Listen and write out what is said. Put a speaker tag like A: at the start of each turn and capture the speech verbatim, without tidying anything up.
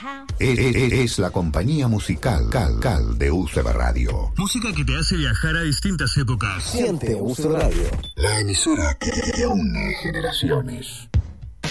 A: Es, es- es la compañía musical Cal, Cal de U C B Radio.
B: Música que te hace viajar a distintas épocas.
C: Siente U C B Radio.
A: La emisora que une generaciones.